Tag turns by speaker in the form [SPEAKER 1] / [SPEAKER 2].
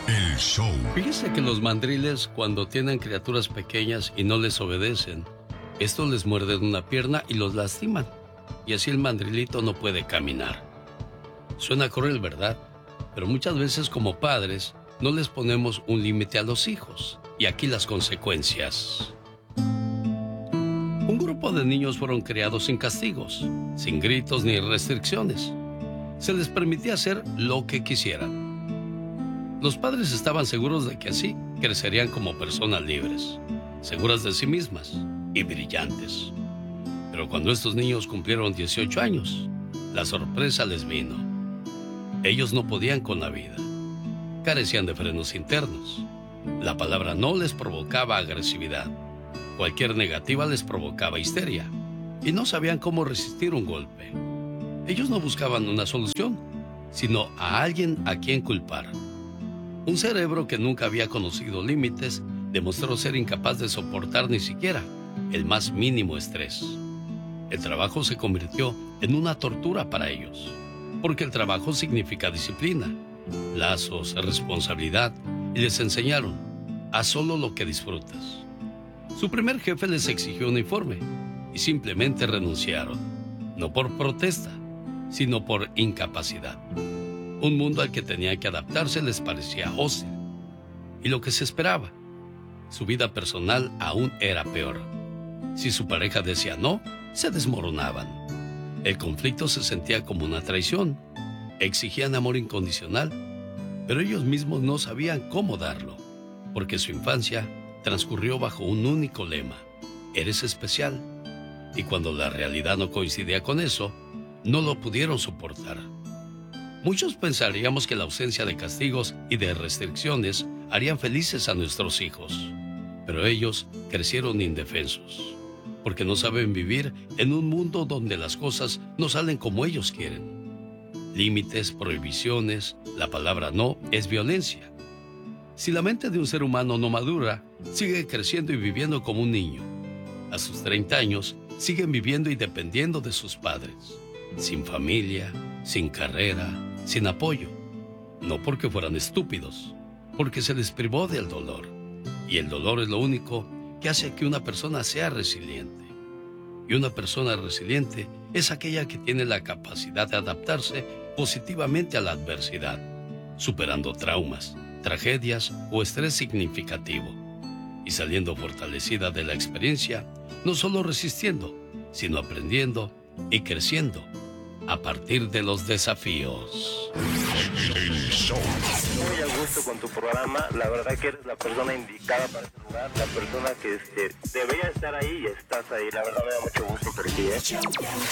[SPEAKER 1] El show.
[SPEAKER 2] Fíjese que los mandriles, cuando tienen criaturas pequeñas y no les obedecen, estos les muerden una pierna y los lastiman. Y así el mandrilito no puede caminar. Suena cruel, ¿verdad? Pero muchas veces como padres no les ponemos un límite a los hijos. Y aquí las consecuencias. Un grupo de niños fueron criados sin castigos, sin gritos ni restricciones. Se les permitía hacer lo que quisieran. Los padres estaban seguros de que así crecerían como personas libres, seguras de sí mismas y brillantes. Pero cuando estos niños cumplieron 18 años, la sorpresa les vino. Ellos no podían con la vida. Carecían de frenos internos. La palabra no les provocaba agresividad. Cualquier negativa les provocaba histeria. Y no sabían cómo resistir un golpe. Ellos no buscaban una solución, sino a alguien a quien culpar. Un cerebro que nunca había conocido límites demostró ser incapaz de soportar ni siquiera el más mínimo estrés. El trabajo se convirtió en una tortura para ellos, porque el trabajo significa disciplina, lazos, responsabilidad, y les enseñaron: haz solo lo que disfrutas. Su primer jefe les exigió un informe y simplemente renunciaron, no por protesta, sino por incapacidad. Un mundo al que tenían que adaptarse les parecía hostil. Y lo que se esperaba, su vida personal aún era peor. Si su pareja decía no, se desmoronaban. El conflicto se sentía como una traición. Exigían amor incondicional, pero ellos mismos no sabían cómo darlo, porque su infancia transcurrió bajo un único lema: eres especial. Y cuando la realidad no coincidía con eso, no lo pudieron soportar. Muchos pensaríamos que la ausencia de castigos y de restricciones harían felices a nuestros hijos, pero ellos crecieron indefensos, porque no saben vivir en un mundo donde las cosas no salen como ellos quieren. Límites, prohibiciones, la palabra no es violencia. Si la mente de un ser humano no madura, sigue creciendo y viviendo como un niño. A sus 30 años, siguen viviendo y dependiendo de sus padres, sin familia, sin carrera, sin apoyo. No porque fueran estúpidos, porque se les privó del dolor. Y el dolor es lo único que hace que una persona sea resiliente. Y una persona resiliente es aquella que tiene la capacidad de adaptarse positivamente a la adversidad, superando traumas, tragedias o estrés significativo, y saliendo fortalecida de la experiencia, no solo resistiendo, sino aprendiendo y creciendo a partir de los desafíos.
[SPEAKER 1] El show.
[SPEAKER 3] Muy a gusto con tu programa, la verdad que eres la persona indicada para este lugar, la persona que debería estar ahí y estás ahí, la verdad me da mucho gusto por ti, ¿eh?